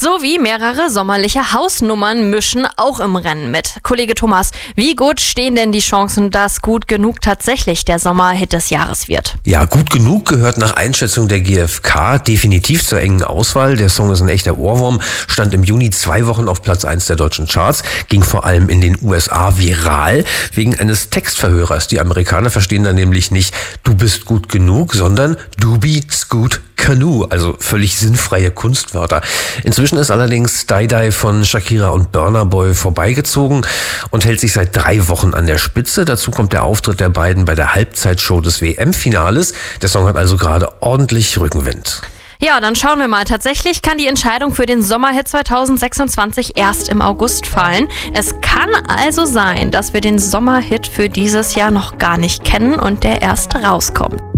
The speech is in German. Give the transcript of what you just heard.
Sowie mehrere sommerliche Hausnummern mischen auch im Rennen mit. Kollege Thomas, wie gut stehen denn die Chancen, dass Gut genug tatsächlich der Sommerhit des Jahres wird? Ja, Gut genug gehört nach Einschätzung der GfK definitiv zur engen Auswahl. Der Song ist ein echter Ohrwurm, stand im Juni 2 Wochen auf Platz 1 der deutschen Charts, ging vor allem in den USA viral, wegen eines Textverhörers. Die Amerikaner verstehen dann nämlich nicht, du bist gut genug, sondern du bist gut Canoe, also völlig sinnfreie Kunstwörter. Inzwischen ist allerdings Die Die von Shakira und Burna Boy vorbeigezogen und hält sich seit 3 Wochen an der Spitze. Dazu kommt der Auftritt der beiden bei der Halbzeitshow des WM-Finales. Der Song hat also gerade ordentlich Rückenwind. Ja, dann schauen wir mal. Tatsächlich kann die Entscheidung für den Sommerhit 2026 erst im August fallen. Es kann also sein, dass wir den Sommerhit für dieses Jahr noch gar nicht kennen und der erst rauskommt.